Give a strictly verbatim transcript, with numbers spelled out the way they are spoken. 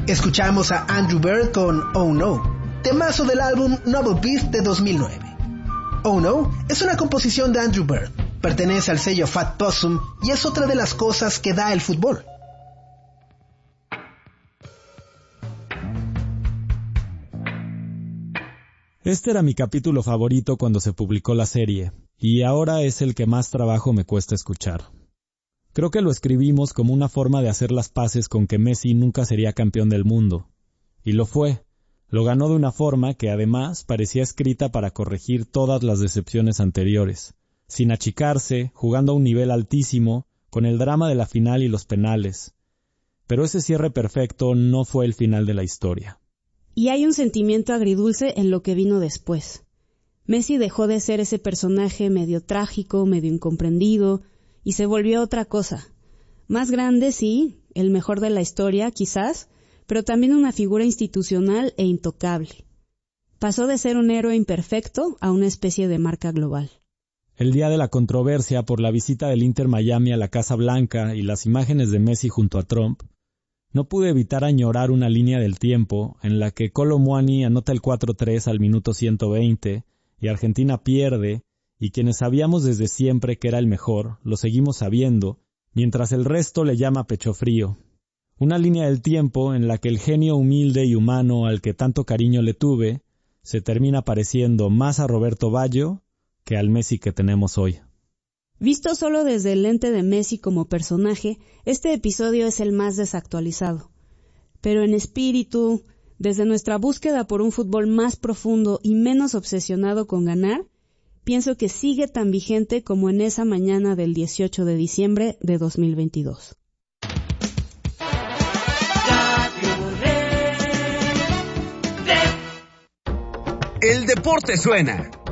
Escuchamos a Andrew Bird con Oh No, temazo del álbum Noble Beast de dos mil nueve. Oh No es una composición de Andrew Bird, pertenece al sello Fat Possum y es otra de las cosas que da el fútbol. Este era mi capítulo favorito cuando se publicó la serie, y ahora es el que más trabajo me cuesta escuchar. Creo que lo escribimos como una forma de hacer las paces con que Messi nunca sería campeón del mundo. Y lo fue. Lo ganó de una forma que además parecía escrita para corregir todas las decepciones anteriores, sin achicarse, jugando a un nivel altísimo, con el drama de la final y los penales. Pero ese cierre perfecto no fue el final de la historia. Y hay un sentimiento agridulce en lo que vino después. Messi dejó de ser ese personaje medio trágico, medio incomprendido, y se volvió otra cosa. Más grande, sí, el mejor de la historia, quizás, pero también una figura institucional e intocable. Pasó de ser un héroe imperfecto a una especie de marca global. El día de la controversia por la visita del Inter Miami a la Casa Blanca y las imágenes de Messi junto a Trump, no pude evitar añorar una línea del tiempo en la que Kolo Muani anota el cuatro tres al minuto ciento veinte y Argentina pierde, y quienes sabíamos desde siempre que era el mejor, lo seguimos sabiendo, mientras el resto le llama pecho frío. Una línea del tiempo en la que el genio humilde y humano al que tanto cariño le tuve se termina pareciendo más a Roberto Baggio que al Messi que tenemos hoy. Visto solo desde el lente de Messi como personaje, este episodio es el más desactualizado. Pero en espíritu, desde nuestra búsqueda por un fútbol más profundo y menos obsesionado con ganar, pienso que sigue tan vigente como en esa mañana del dieciocho de diciembre de dos mil veintidós. El deporte suena.